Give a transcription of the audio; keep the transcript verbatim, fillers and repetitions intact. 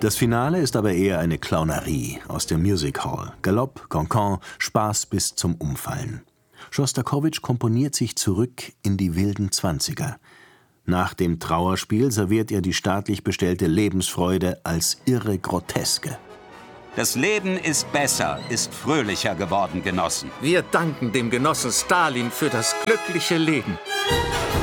Das Finale ist aber eher eine Clownerie aus dem Music Hall. Galopp, Cancan, Spaß bis zum Umfallen. Schostakowitsch komponiert sich zurück in die wilden Zwanziger. Nach dem Trauerspiel serviert er die staatlich bestellte Lebensfreude als irre Groteske. Das Leben ist besser, ist fröhlicher geworden, Genossen. Wir danken dem Genossen Stalin für das glückliche Leben.